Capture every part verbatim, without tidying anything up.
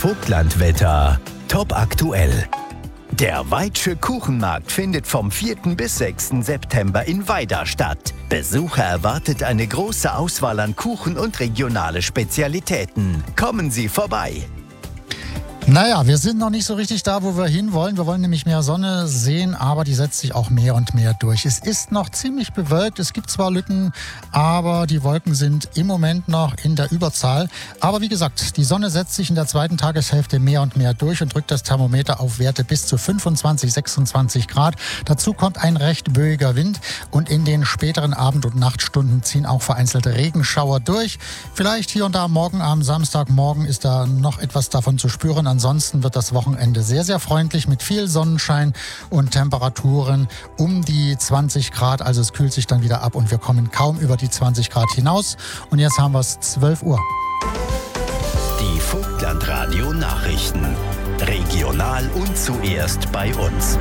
Vogtlandwetter. Top aktuell. Der Weitsche Kuchenmarkt findet vom vierten bis sechsten September in Weida statt. Besucher erwartet eine große Auswahl an Kuchen und regionale Spezialitäten. Kommen Sie vorbei! Naja, wir sind noch nicht so richtig da, wo wir hinwollen. Wir wollen nämlich mehr Sonne sehen, aber die setzt sich auch mehr und mehr durch. Es ist noch ziemlich bewölkt, es gibt zwar Lücken, aber die Wolken sind im Moment noch in der Überzahl. Aber wie gesagt, die Sonne setzt sich in der zweiten Tageshälfte mehr und mehr durch und drückt das Thermometer auf Werte bis zu fünfundzwanzig, sechsundzwanzig Grad. Dazu kommt ein recht böiger Wind und in den späteren Abend- und Nachtstunden ziehen auch vereinzelte Regenschauer durch. Vielleicht hier und da morgen am Samstagmorgen ist da noch etwas davon zu spüren. Ansonsten wird das Wochenende sehr, sehr freundlich mit viel Sonnenschein und Temperaturen um die zwanzig Grad. Also es kühlt sich dann wieder ab und wir kommen kaum über die zwanzig Grad hinaus. Und jetzt haben wir es zwölf Uhr. Die Vogtlandradio Nachrichten. Regional und zuerst bei uns.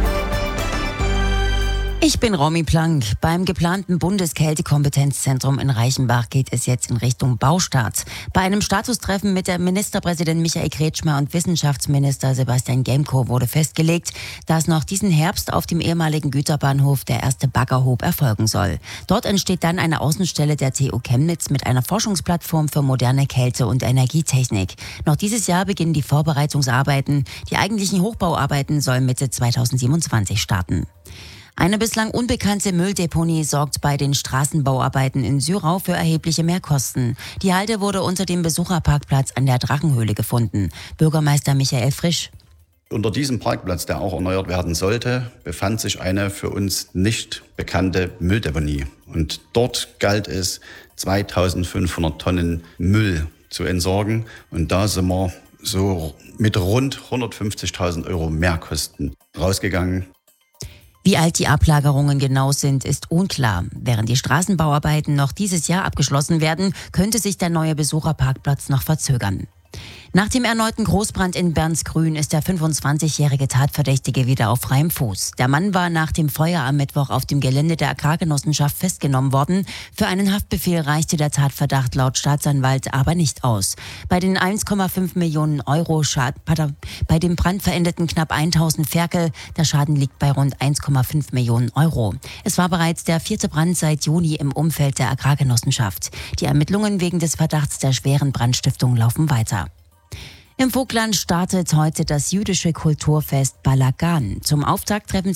Ich bin Romy Plank. Beim geplanten Bundeskältekompetenzzentrum in Reichenbach geht es jetzt in Richtung Baustart. Bei einem Statustreffen mit der Ministerpräsident Michael Kretschmer und Wissenschaftsminister Sebastian Gemko wurde festgelegt, dass noch diesen Herbst auf dem ehemaligen Güterbahnhof der erste Baggerhof erfolgen soll. Dort entsteht dann eine Außenstelle der T U Chemnitz mit einer Forschungsplattform für moderne Kälte- und Energietechnik. Noch dieses Jahr beginnen die Vorbereitungsarbeiten. Die eigentlichen Hochbauarbeiten sollen Mitte zweitausendsiebenundzwanzig starten. Eine bislang unbekannte Mülldeponie sorgt bei den Straßenbauarbeiten in Syrau für erhebliche Mehrkosten. Die Halde wurde unter dem Besucherparkplatz an der Drachenhöhle gefunden. Bürgermeister Michael Frisch. Unter diesem Parkplatz, der auch erneuert werden sollte, befand sich eine für uns nicht bekannte Mülldeponie. Und dort galt es, zweitausendfünfhundert Tonnen Müll zu entsorgen. Und da sind wir so mit rund hundertfünfzigtausend Euro Mehrkosten rausgegangen. Wie alt die Ablagerungen genau sind, ist unklar. Während die Straßenbauarbeiten noch dieses Jahr abgeschlossen werden, könnte sich der neue Besucherparkplatz noch verzögern. Nach dem erneuten Großbrand in Bernsgrün ist der fünfundzwanzigjährige Tatverdächtige wieder auf freiem Fuß. Der Mann war nach dem Feuer am Mittwoch auf dem Gelände der Agrargenossenschaft festgenommen worden. Für einen Haftbefehl reichte der Tatverdacht laut Staatsanwalt aber nicht aus. Bei den eins Komma fünf Millionen Euro Schaden, bei dem Brand verendeten knapp tausend Ferkel. Der Schaden liegt bei rund eins Komma fünf Millionen Euro. Es war bereits der vierte Brand seit Juni im Umfeld der Agrargenossenschaft. Die Ermittlungen wegen des Verdachts der schweren Brandstiftung laufen weiter. Im Vogtland startet heute das jüdische Kulturfest Balagan. Zum Auftakt treffen